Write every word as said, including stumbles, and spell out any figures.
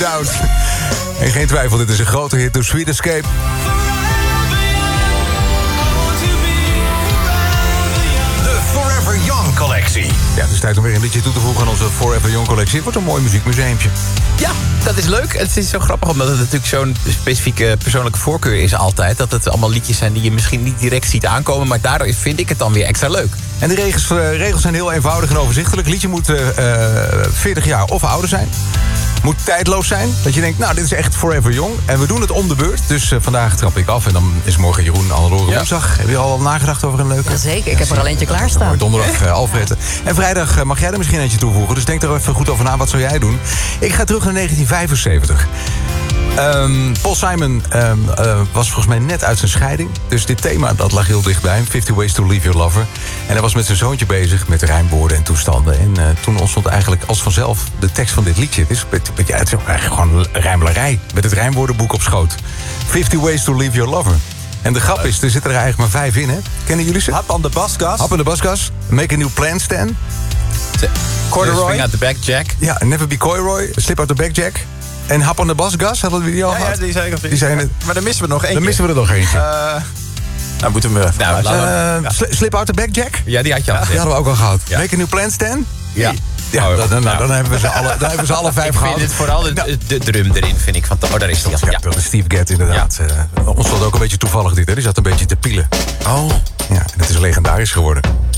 Down. En geen twijfel, dit is een grote hit door Sweet Escape. De Forever Young collectie. Ja, het is tijd om weer een liedje toe te voegen aan onze Forever Young collectie. Het wordt een mooi muziekmuseumpje. Ja, dat is leuk. Het is zo grappig, omdat het natuurlijk zo'n specifieke persoonlijke voorkeur is altijd. Dat het allemaal liedjes zijn die je misschien niet direct ziet aankomen. Maar daardoor vind ik het dan weer extra leuk. En de regels, uh, regels zijn heel eenvoudig en overzichtelijk. Het liedje moet uh, veertig jaar of ouder zijn. Moet tijdloos zijn. Dat je denkt, nou, dit is echt Forever Young. En we doen het om de beurt. Dus uh, vandaag trap ik af. En dan is morgen Jeroen Hannelore woensdag. Heb je al nagedacht over een leuke? Jazeker, ik heb er al eentje klaarstaan. Donderdag uh, Alfred. En vrijdag uh, mag jij er misschien eentje toevoegen. Dus denk er even goed over na. Wat zou jij doen? Ik ga terug naar negentien vijfenzeventig. Um, Paul Simon um, uh, was volgens mij net uit zijn scheiding. Dus dit thema dat lag heel dichtbij hem. fifty Ways to Leave Your Lover. En hij was met zijn zoontje bezig met rijmwoorden en toestanden. En uh, toen ontstond eigenlijk als vanzelf de tekst van dit liedje. Het is, het, het, ja, het is eigenlijk gewoon rijmelarij. Met het rijmwoordenboek op schoot. fifty Ways to Leave Your Lover. En de grap is, er zitten er eigenlijk maar vijf in, hè? Kennen jullie ze? Hap on the basgas. Hap on the basgas. Make a new plan, Stan. Corduroy. Swing out the back, Jack. Ja, Never Be Coy, Slip out the back, Jack. En Hap on the Basgas, hadden we die al ja, gehad? Ja, die zijn, die zijn het. Maar dan missen we nog eentje. Dan missen we er nog eentje. Uh, nou, moeten we even nou, nou, uh, ja. sli- Slip out the back, Jack? Ja, die had je al. Ja, die hadden we ook al gehad. Ja. Make a new plan, Stan? Ja. Ja, oh, dan, dan, nou. dan, hebben we ze alle, dan hebben we ze alle vijf ik gehad. vind het vooral de, de, de drum erin, vind ik. Van, oh, daar is die al. Ja, Ja. dat is Steve Gadd inderdaad. Ja. Uh, ons was ook een beetje toevallig dit, hè? Die zat een beetje te pielen. Oh. Ja, en dat is legendarisch geworden.